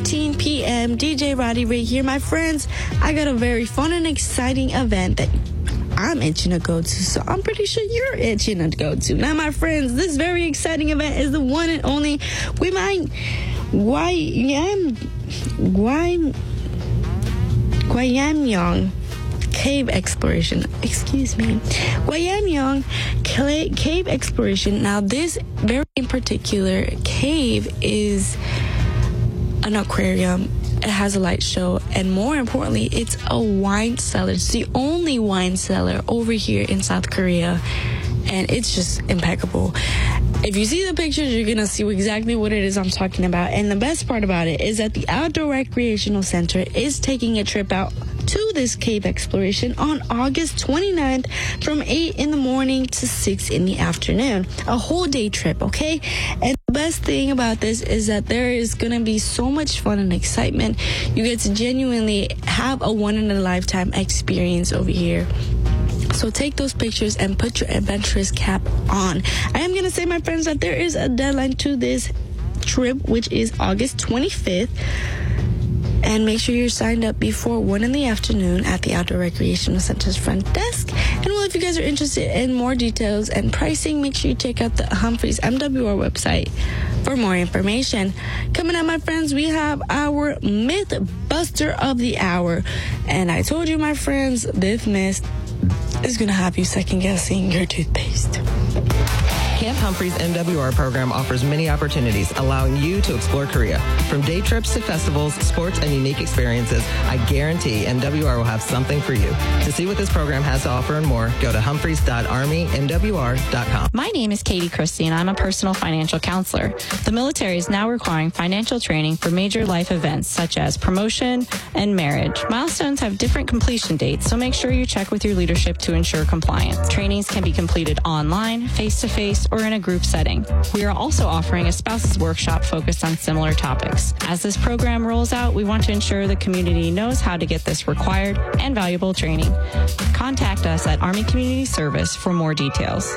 3:13 p.m. DJ Roddy Rig here, my friends. I got a very fun and exciting event that I'm itching to go to, so I'm pretty sure you're itching to go to. Now, my friends, this very exciting event is the one and only Gwayeomyeong Cave Exploration. Excuse me. Gwayeomyeong Cave Exploration. Now, this very in particular cave is an aquarium. It has a light show, and more importantly, it's a wine cellar. It's the only wine cellar over here in South Korea, and it's just impeccable. If you see the pictures, you're gonna see exactly what it is I'm talking about. And the best part about it is that the Outdoor Recreational Center is taking a trip out to this cave exploration on August 29th from 8 in the morning to 6 in the afternoon. A whole day trip, okay? And the best thing about this is that there is going to be so much fun and excitement. You get to genuinely have a one-in-a-lifetime experience over here. So take those pictures and put your adventurous cap on. I am going to say, my friends, that there is a deadline to this trip, which is August 25th. And make sure you're signed up before 1 in the afternoon at the Outdoor Recreational Center's front desk. And well, if you guys are interested in more details and pricing, make sure you check out the Humphreys MWR website for more information. Coming up, my friends, we have our Myth Buster of the Hour. And I told you, my friends, this myth is going to have you second-guessing your toothpaste. Camp Humphreys MWR program offers many opportunities, allowing you to explore Korea. From day trips to festivals, sports, and unique experiences, I guarantee MWR will have something for you. To see what this program has to offer and more, go to humphreys.armymwr.com. My name is Katie Christie, and I'm a personal financial counselor. The military is now requiring financial training for major life events such as promotion and marriage. Milestones have different completion dates, so make sure you check with your leadership to ensure compliance. Trainings can be completed online, face-to-face, or in a group setting. We are also offering a spouses workshop focused on similar topics. As this program rolls out, we want to ensure the community knows how to get this required and valuable training. Contact us at Army Community Service for more details.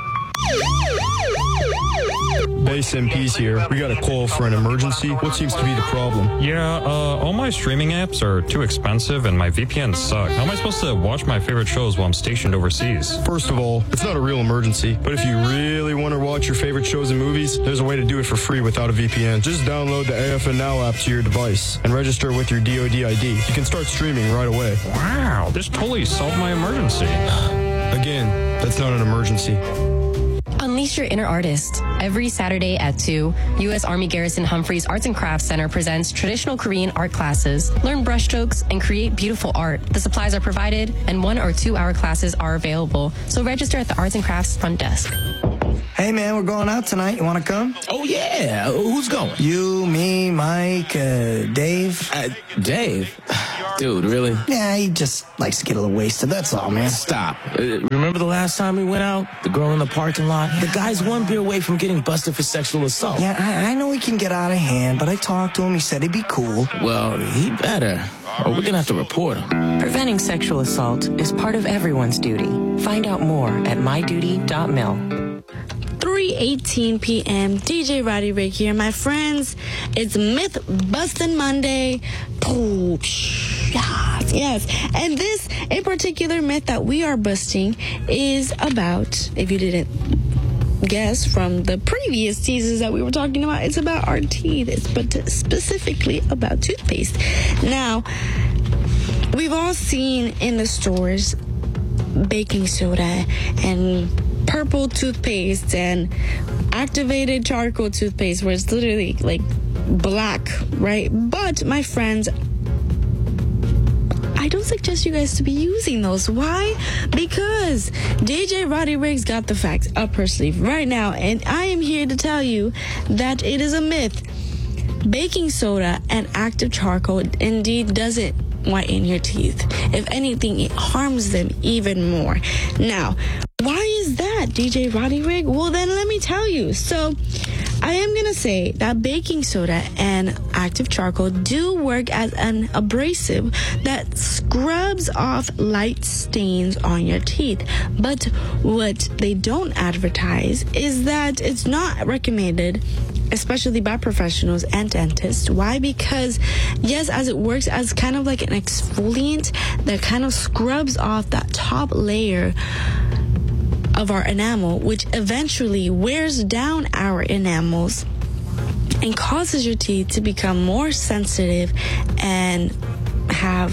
Base MP's here. We got a call for an emergency. What seems to be the problem? Yeah, all my streaming apps are too expensive and my VPNs suck. How am I supposed to watch my favorite shows while I'm stationed overseas? First of all, it's not a real emergency, but if you really want to watch your favorite shows and movies, there's a way to do it for free without a VPN. Just download the AFN Now app to your device and register with your DoD ID. You can start streaming right away. Wow, this totally solved my emergency. Again, that's not an emergency. Unleash your inner artist. Every Saturday at 2, U.S. Army Garrison Humphreys Arts and Crafts Center presents traditional Korean art classes. Learn brushstrokes and create beautiful art. The supplies are provided, and 1 or 2 hour classes are available. So register at the Arts and Crafts front desk. Hey, man, we're going out tonight. You want to come? Oh, yeah. Who's going? You, me, Mike, Dave. Dave? Dude, really? Yeah, he just likes to get a little wasted. That's all, man. Stop. Remember the last time we went out? The girl in the parking lot? Yeah. The guy's 1 beer away from getting busted for sexual assault. Yeah, I know he can get out of hand, but I talked to him. He said he'd be cool. Well, he better, or we're going to have to report him. Preventing sexual assault is part of everyone's duty. Find out more at myduty.mil. 3:18 p.m. DJ Roddy Rig here, my friends. It's Myth Bustin' Monday. Yes. And this, a particular myth that we are busting is about, if you didn't guess from the previous teasers that we were talking about, it's about our teeth, but specifically about toothpaste. Now, we've all seen in the stores baking soda and purple toothpaste and activated charcoal toothpaste where it's literally like black, right? But my friends, I don't suggest you guys to be using those. Why? Because DJ Roddy Riggs got the facts up her sleeve right now, and I am here to tell you that it is a myth. Baking soda and active charcoal indeed doesn't whiten your teeth. If anything, it harms them even more. Now, why is that, DJ Roddy Rig? Well, then let me tell you. So, I am going to say that baking soda and active charcoal do work as an abrasive that scrubs off light stains on your teeth. But what they don't advertise is that it's not recommended especially by professionals and dentists. Why? Because, yes, as it works as kind of like an exfoliant that kind of scrubs off that top layer of our enamel, which eventually wears down our enamels and causes your teeth to become more sensitive and have,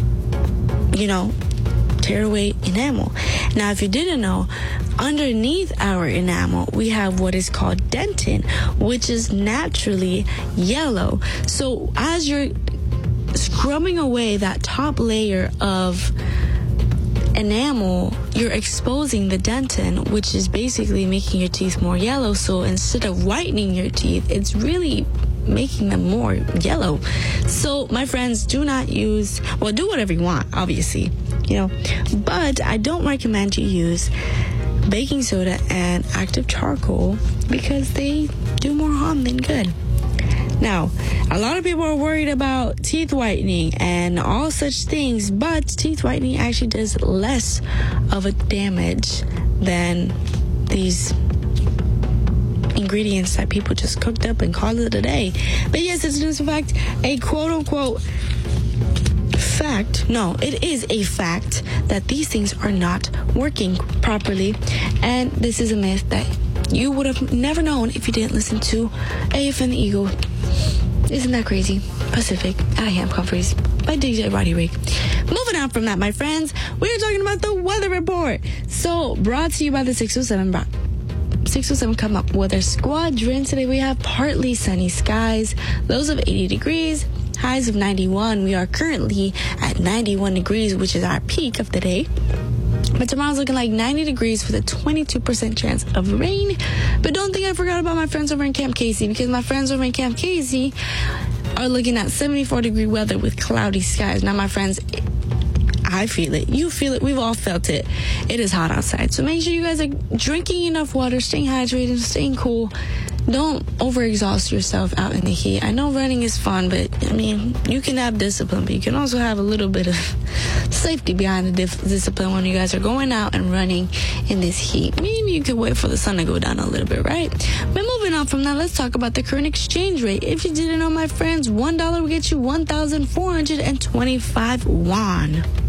tear-away enamel. Now, if you didn't know, underneath our enamel, we have what is called dentin, which is naturally yellow. So as you're scrubbing away that top layer of enamel, you're exposing the dentin, which is basically making your teeth more yellow. So instead of whitening your teeth, it's really making them more yellow. So my friends, do not use, do whatever you want, obviously, but I don't recommend you use baking soda and active charcoal because they do more harm than good. Now, a lot of people are worried about teeth whitening and all such things, but teeth whitening actually does less of a damage than these ingredients that people just cooked up and called it a day. But yes, it is in fact a quote-unquote fact. No, it is a fact that these things are not working properly, and this is a myth that you would have never known if you didn't listen to AFN the Eagle. Isn't that crazy? Pacific at Camp Humphreys by DJ Roddy Rig. Moving on from that, my friends, we're talking about the weather report. So, brought to you by the 607 Come Up Weather Squadron. Today we have partly sunny skies, lows of 80 degrees, highs of 91. We are currently at 91 degrees, which is our peak of the day. But tomorrow's looking like 90 degrees with a 22% chance of rain. But don't think I forgot about my friends over in Camp Casey, because my friends over in Camp Casey are looking at 74-degree weather with cloudy skies. Now, my friends, I feel it. You feel it. We've all felt it. It is hot outside. So make sure you guys are drinking enough water, staying hydrated, staying cool. Don't overexhaust yourself out in the heat. I know running is fun, but you can have discipline, but you can also have a little bit of safety behind the discipline when you guys are going out and running in this heat. Maybe you could wait for the sun to go down a little bit, right? But moving on from that, let's talk about the current exchange rate. If you didn't know, my friends, $1 will get you 1,425 won.